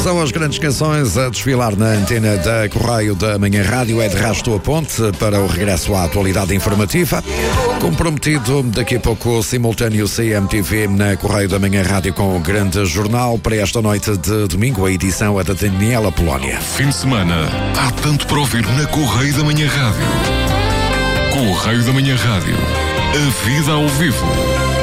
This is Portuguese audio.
São as grandes canções a desfilar na antena da Correio da Manhã Rádio. É de rasto a ponte para o regresso à atualidade informativa. Comprometido daqui a pouco o simultâneo CMTV na Correio da Manhã Rádio com o grande jornal. Para esta noite de domingo, a edição é da Daniela Polónia. Fim de semana, há tanto para ouvir na Correio da Manhã Rádio. Correio da Manhã Rádio. A vida ao vivo.